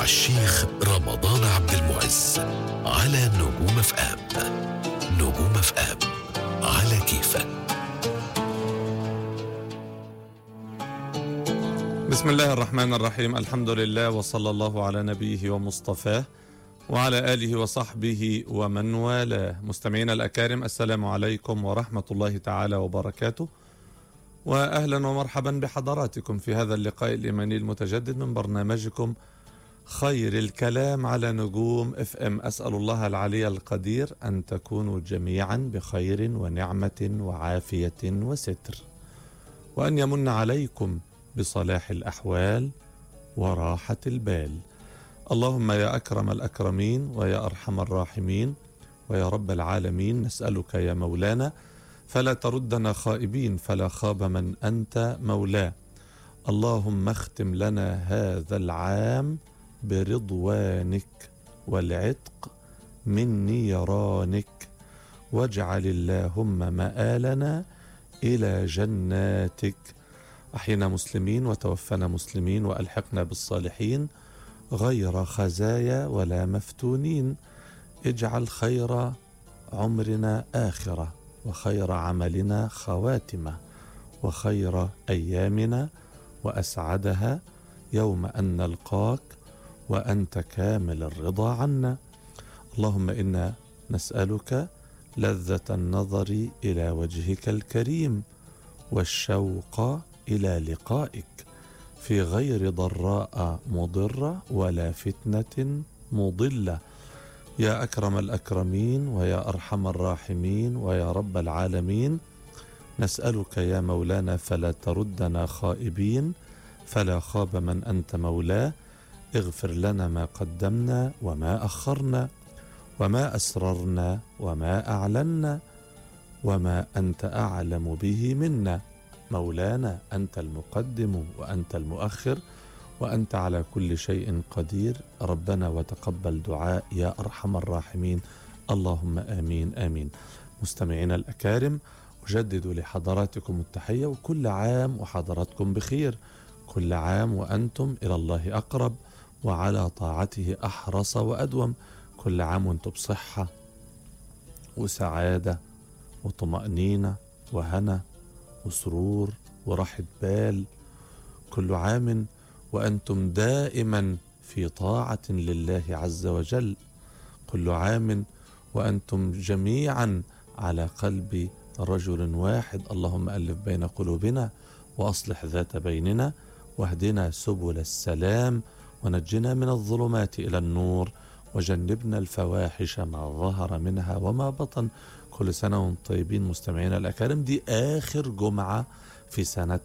الشيخ رمضان عبد المعز على نجوم اف ام. نجوم اف ام على كيفك. بسم الله الرحمن الرحيم. الحمد لله وصلى الله على نبيه ومصطفاه وعلى آله وصحبه ومن والاه. مستمعينا الأكارم، السلام عليكم ورحمة الله تعالى وبركاته، وأهلا ومرحبا بحضراتكم في هذا اللقاء الإيماني المتجدد من برنامجكم خير الكلام على نجوم اف ام. أسأل الله العلي القدير أن تكونوا جميعا بخير ونعمة وعافية وستر، وأن يمن عليكم بصلاح الأحوال وراحة البال. اللهم يا أكرم الأكرمين ويا أرحم الراحمين ويا رب العالمين، نسألك يا مولانا فلا تردنا خائبين، فلا خاب من أنت مولاه. اللهم اختم لنا هذا العام برضوانك والعتق من نيرانك، واجعل اللهم مآلنا إلى جناتك. أحينا مسلمين وتوفنا مسلمين وألحقنا بالصالحين، غير خزايا ولا مفتونين. اجعل خير عمرنا آخرة، وخير عملنا خواتمة، وخير أيامنا وأسعدها يوم أن نلقاك وأنت كامل الرضا عنا. اللهم إنا نسألك لذة النظر إلى وجهك الكريم والشوق إلى لقائك في غير ضراء مضرة ولا فتنة مضلة، يا أكرم الأكرمين ويا أرحم الراحمين ويا رب العالمين. نسألك يا مولانا فلا تردنا خائبين، فلا خاب من أنت مولاه. اغفر لنا ما قدمنا وما أخرنا، وما أسررنا وما أعلنا، وما أنت أعلم به منا. مولانا أنت المقدم وأنت المؤخر، وأنت على كل شيء قدير. ربنا وتقبل دعاء يا أرحم الراحمين. اللهم آمين آمين. مستمعينا الأكارم، أجدد لحضراتكم التحية، وكل عام وحضراتكم بخير، كل عام وأنتم إلى الله أقرب وعلى طاعته أحرص وأدوم، كل عام وأنتم بصحة وسعادة وطمأنينة وهنا وسرور وراحة بال، كل عام وأنتم دائما في طاعة لله عز وجل، كل عام وأنتم جميعا على قلب رجل واحد. اللهم ألف بين قلوبنا وأصلح ذات بيننا، واهدنا سبل السلام، ونجنا من الظلمات إلى النور، وجنبنا الفواحش ما ظهر منها وما بطن. كل سنة وانتم طيبين مستمعينا الأكارم. دي آخر جمعة في سنة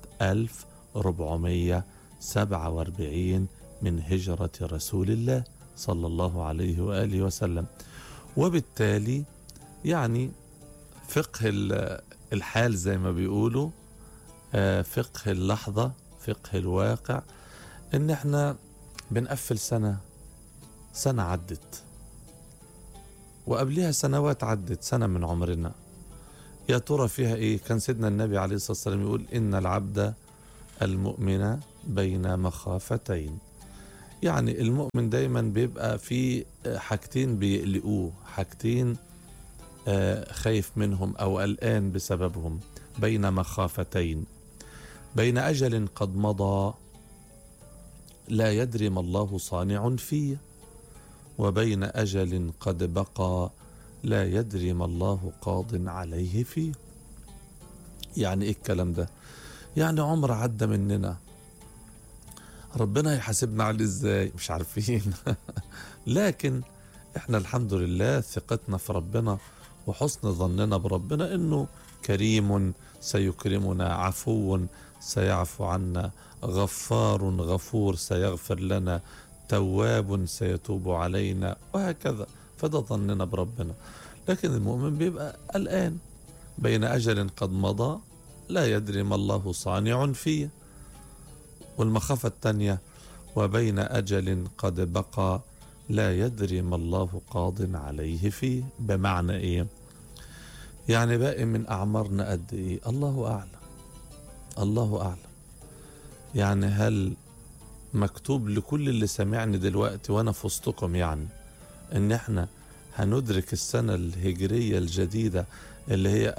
1447 من هجرة رسول الله صلى الله عليه وآله وسلم، وبالتالي يعني فقه الحال زي ما بيقولوا، فقه اللحظة، فقه الواقع، ان احنا بنقفل سنة عدت، وقبلها سنوات عدت، سنة من عمرنا. يا ترى فيها ايه؟ كان سيدنا النبي عليه الصلاة والسلام يقول ان العبد المؤمن بين مخافتين. يعني المؤمن دايما بيبقى في حاجتين بيقلقوه، حاجتين خايف منهم أو قلقان بسببهم. بين مخافتين، بين أجل قد مضى لا يدري ما الله صانع فيه، وبين أجل قد بقى لا يدري ما الله قاض عليه فيه. يعني إيه الكلام ده؟ يعني عمر عدى مننا، ربنا يحاسبنا عليه إزاي مش عارفين لكن إحنا الحمد لله ثقتنا في ربنا وحسن ظننا بربنا إنه كريم سيكرمنا، عفو سيعفو عنا، غفار غفور سيغفر لنا، تواب سيتوب علينا، وهكذا. فده ظننا بربنا. لكن المؤمن بيبقى قلقان، بين أجل قد مضى لا يدري ما الله صانع فيه، والمخافة الثانية وبين أجل قد بقى لا يدري ما الله قاض عليه فيه. بمعنى إيه؟ يعني باقي من أعمارنا قد إيه؟ الله أعلم، الله أعلم. يعني هل مكتوب لكل اللي سمعني دلوقتي وأنا في وسطكم، يعني إن إحنا هندرك السنة الهجرية الجديدة اللي هي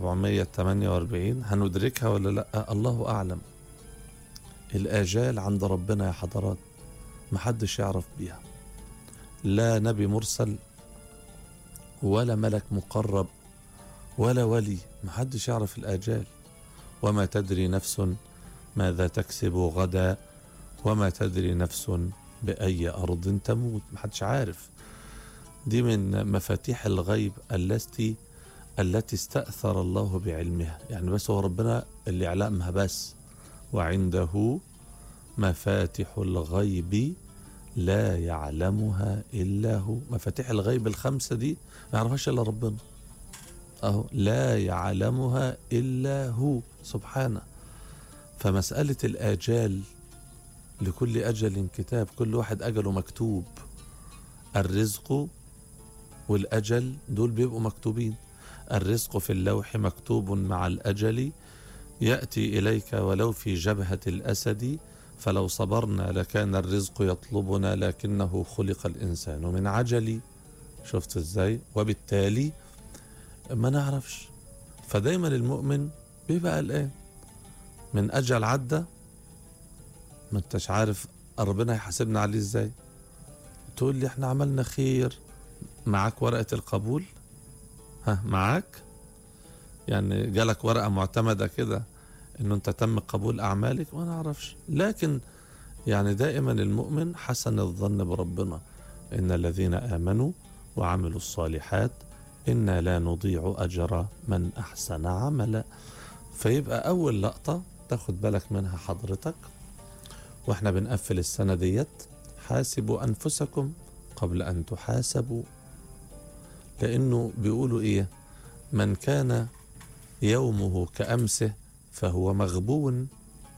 1448، هندركها ولا لأ؟ الله أعلم. الآجال عند ربنا يا حضرات محدش يعرف بيها، لا نبي مرسل ولا ملك مقرب ولا ولي، محدش يعرف الآجال. وما تدري نفس ماذا تكسب غدا وما تدري نفس بأي أرض تموت، محدش عارف. دي من مفاتيح الغيب التي استأثر الله بعلمها، يعني بس هو ربنا اللي يعلمها بس. وعنده مفاتح الغيب لا يعلمها إلا هو. مفاتيح الغيب الخمسة دي ما يعرفهاش إلا ربنا، أهو لا يعلمها إلا هو سبحانه. فمسألة الآجال لكل أجل كتاب، كل واحد أجله مكتوب. الرزق والأجل دول بيبقوا مكتوبين. الرزق في اللوح مكتوب مع الأجل، يأتي إليك ولو في جبهة الأسد، فلو صبرنا لكان الرزق يطلبنا لكنه خلق الإنسان من عجل. شفت إزاي؟ وبالتالي ما نعرفش. فدايما المؤمن بيبقى قلقان من أجل عدى، ما انتش عارف ربنا هيحاسبنا عليه ازاي. تقول لي احنا عملنا خير، معاك ورقة القبول؟ ها معاك؟ يعني جالك ورقة معتمدة كده انه انت تم قبول اعمالك؟ ما نعرفش. لكن يعني دائما المؤمن حسن الظن بربنا، ان الذين آمنوا وعملوا الصالحات إنا لا نضيع أجر من أحسن عملا. فيبقى أول لقطة تاخد بالك منها حضرتك واحنا بنقفل السنة ديت: حاسبوا أنفسكم قبل أن تحاسبوا. لأنه بيقولوا إيه؟ من كان يومه كأمسه فهو مغبون،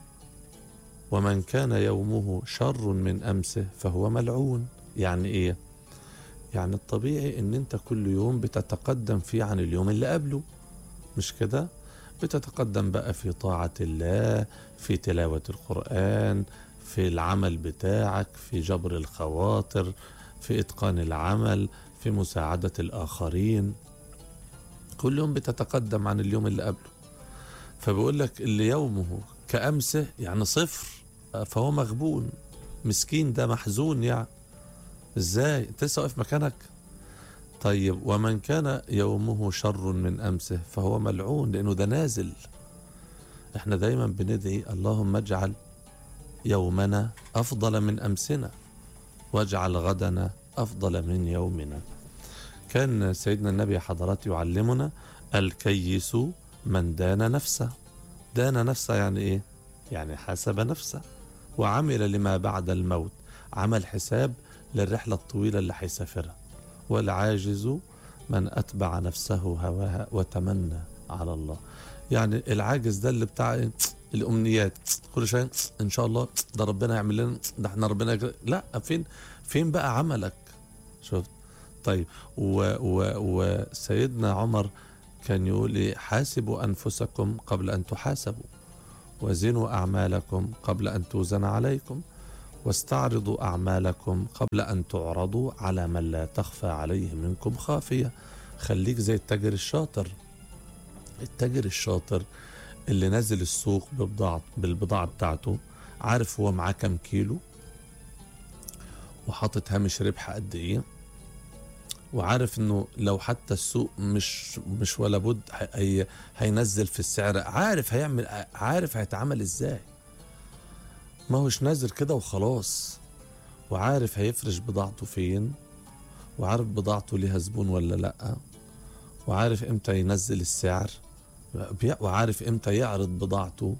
ومن كان يومه شر من أمسه فهو ملعون. يعني إيه؟ يعني الطبيعي ان انت كل يوم بتتقدم فيه عن اليوم اللي قبله، مش كده؟ بتتقدم بقى في طاعة الله، في تلاوة القرآن، في العمل بتاعك، في جبر الخواطر، في إتقان العمل، في مساعدة الآخرين. كل يوم بتتقدم عن اليوم اللي قبله. فبيقول لك اللي يومه كأمسه يعني صفر فهو مغبون، مسكين، ده محزون. يعني ازاي انت لسه واقف مكانك؟ طيب ومن كان يومه شر من امسه فهو ملعون، لانه ده نازل. احنا دايما بندعي اللهم اجعل يومنا افضل من امسنا واجعل غدنا افضل من يومنا. كان سيدنا النبي حضرات يعلمنا: الكيس من دان نفسه. دان نفسه يعني ايه؟ يعني حاسب نفسه وعمل لما بعد الموت، عمل حساب للرحلة الطويلة اللي هيسافرها. والعاجز من أتبع نفسه هواها وتمنى على الله. يعني العاجز ده اللي بتاع الأمنيات، كل شيء إن شاء الله، ده ربنا يعمل لنا، ده احنا ربنا لا. فين بقى عملك؟ شفت؟ طيب وسيدنا عمر كان يقول إيه؟ حاسبوا أنفسكم قبل أن تحاسبوا، وزنوا أعمالكم قبل أن توزن عليكم، واستعرضوا أعمالكم قبل أن تعرضوا على من لا تخفى عليه منكم خافية. خليك زي التاجر الشاطر. التاجر الشاطر اللي نازل السوق بالبضاعة بتاعته، عارف هو معاه كام كيلو، وحاطط هامش ربح قد ايه، وعارف انه لو حتى السوق مش ولا بد هينزل في السعر، عارف هيتعامل ازاي. ما هوش نازل كده وخلاص. وعارف هيفرش بضاعته فين، وعارف بضاعته ليها زبون ولا لأ، وعارف امتى ينزل السعر، وعارف امتى يعرض بضاعته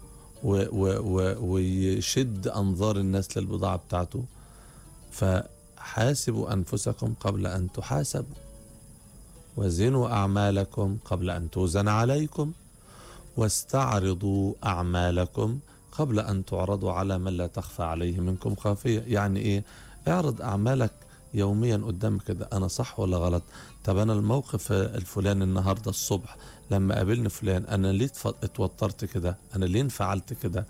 ويشد أنظار الناس للبضاعة بتاعته. فحاسبوا أنفسكم قبل أن تحاسبوا، وزنوا أعمالكم قبل أن توزن عليكم، واستعرضوا أعمالكم قبل أن تعرضوا على من لا تخفى عليه منكم خافية. يعني إيه؟ اعرض أعمالك يوميا قدام كده، أنا صح ولا غلط؟ طب أنا الموقف الفلاني النهاردة الصبح لما قابلني فلان، أنا ليه اتوترت كده؟ أنا ليه انفعلت كده؟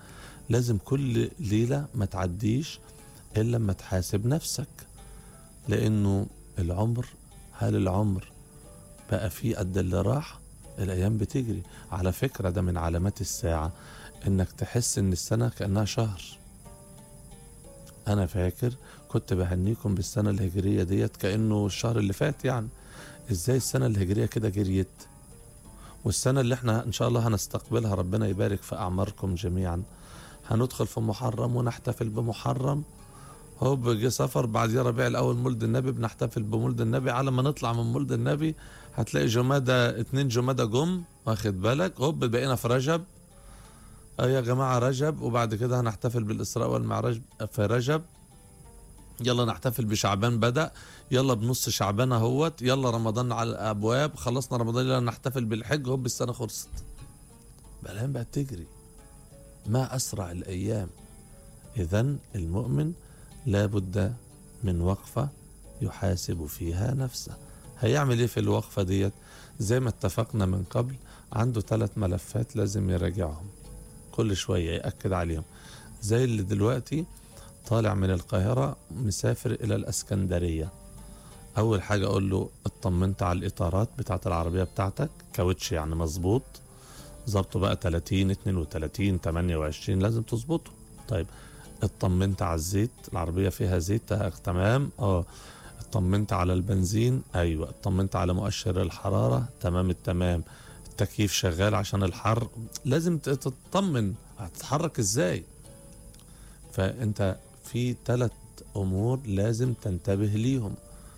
لازم كل ليلة ما تعديش إلا لما تحاسب نفسك، لأنه العمر، هل العمر بقى فيه قد اللي راح؟ الأيام بتجري. على فكرة ده من علامات الساعة، إنك تحس إن السنة كأنها شهر. أنا فاكر كنت بهنيكم بالسنة الهجرية ديت كأنه الشهر اللي فات، يعني إزاي السنة الهجرية كده جريت، والسنة اللي احنا إن شاء الله هنستقبلها ربنا يبارك في أعماركم جميعا، هندخل في محرم ونحتفل بمحرم، هوب جه صفر، بعديه ربيع الأول مولد النبي، بنحتفل بمولد النبي. على ما نطلع من مولد النبي هتلاقي جمادة 2 جمادة جم، واخد بالك، هوب بقينا في رجب. يا جماعة رجب، وبعد كده هنحتفل بالإسراء والمعراج في رجب، يلا نحتفل بشعبان بدأ، يلا بنص شعبان اهوت، يلا رمضان على الأبواب، خلصنا رمضان يلا نحتفل بالحج، هوب السنة خلصت. بقى الأيام بقت تجري، ما أسرع الأيام. إذن المؤمن لابد من وقفة يحاسب فيها نفسه. هيعمل ايه في الوقفة ديت؟ زي ما اتفقنا من قبل، عنده 3 ملفات لازم يراجعهم كل شوية، يأكد عليهم. زي اللي دلوقتي طالع من القاهرة مسافر إلى الأسكندرية، أول حاجة أقول له اطمنت على الإطارات بتاعت العربية بتاعتك، كاوتش يعني مظبوط، ظبطه بقى 30 32 28 لازم تظبطه. طيب اطمنت على الزيت، العربية فيها زيت تمام، اطمنت على البنزين، ايوه، اطمنت على مؤشر الحرارة، تمام التمام، التكييف شغال عشان الحر، لازم تطمن هتتحرك ازاي. فانت في 3 امور لازم تنتبه ليهم.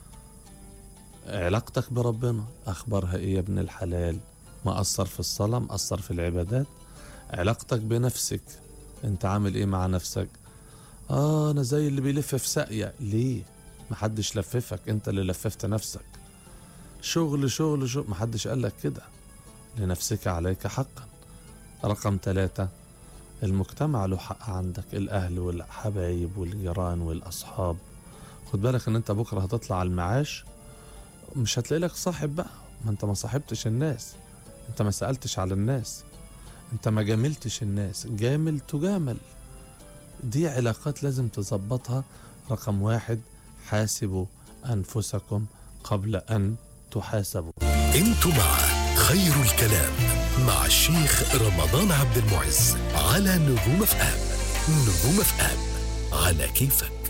علاقتك بربنا اخبارها ايه يا ابن الحلال؟ مقصر في الصلاة، مقصر في العبادات؟ علاقتك بنفسك، انت عامل ايه مع نفسك؟ انا زي اللي بيلف في ساقية، ليه؟ محدش لففك، انت اللي لففت نفسك. شغل شغل شغل، محدش قالك كده، لنفسك عليك حقا. رقم 3، المجتمع له حق عندك، الاهل والحبايب والجيران والاصحاب. خد بالك ان انت بكرة هتطلع على المعاش، مش هتلاقي لك صاحب بقى، ما انت ما صاحبتش الناس، انت ما سألتش على الناس، انت ما جاملتش الناس، جامل تجامل. دي علاقات لازم تظبطها. رقم 1، حاسبوا أنفسكم قبل أن تحاسبوا. انتوا مع خير الكلام مع الشيخ رمضان عبد المعز على نجوم اف ام. نجوم اف ام على كيفك.